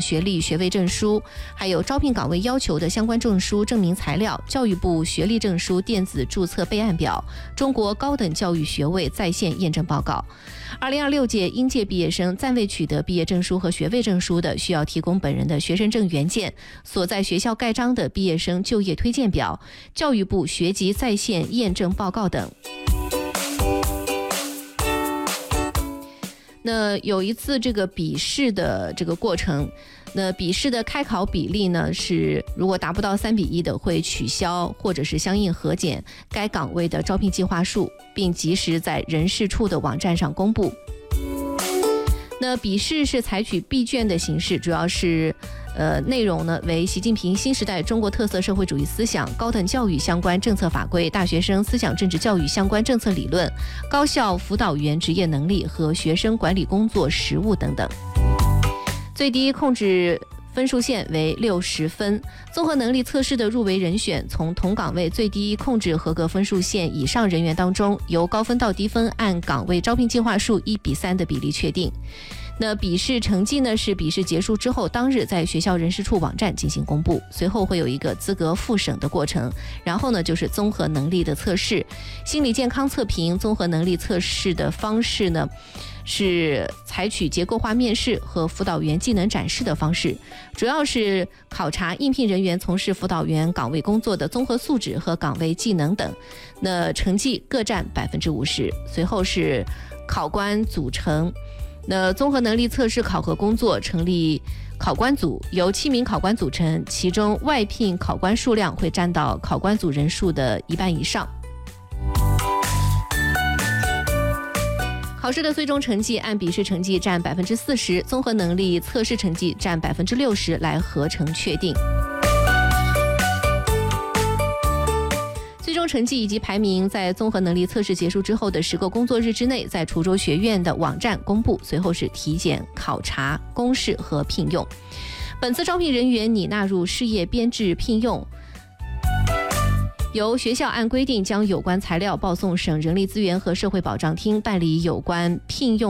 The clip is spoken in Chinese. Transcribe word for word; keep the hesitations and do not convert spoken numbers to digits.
学历学位证书，还有招聘岗位要求的相关证书证明材料、教育部学历证书电子注册备案表、中国高等教育学位在线验证报告。二零二六届应届毕业生暂未取得毕业证书和学位证书的，需要提供本人的学生证原件、所在学校盖章的毕业生就业推荐表、教育部学籍在线验证报告等。那有一次这个笔试的这个过程，那笔试的开考比例呢是如果达不到三比一的，会取消或者是相应核减该岗位的招聘计划数，并及时在人事处的网站上公布。那笔试是采取闭卷的形式，主要是呃内容呢为习近平新时代中国特色社会主义思想、高等教育相关政策法规、大学生思想政治教育相关政策理论、高校辅导员职业能力和学生管理工作实务等等。最低控制分数线为六十分，综合能力测试的入围人选从同岗位最低控制合格分数线以上人员当中，由高分到低分按岗位招聘计划数一比三的比例确定。那笔试成绩呢是笔试结束之后当日在学校人事处网站进行公布，随后会有一个资格复审的过程，然后呢就是综合能力的测试。心理健康测评综合能力测试的方式呢是采取结构化面试和辅导员技能展示的方式，主要是考察应聘人员从事辅导员岗位工作的综合素质和岗位技能等，那成绩各占百分之五十。随后是考官组成，那综合能力测试考核工作成立考官组，由七名考官组成，其中外聘考官数量会占到考官组人数的一半以上。考试的最终成绩按笔试成绩占百分之四十，综合能力测试成绩占百分之六十来合成确定。最终成绩以及排名在综合能力测试结束之后的十个工作日之内，在滁州学院的网站公布，随后是体检、考察、公示和聘用。本次招聘人员拟纳入事业编制聘用，由学校按规定将有关材料报送省人力资源和社会保障厅办理有关聘用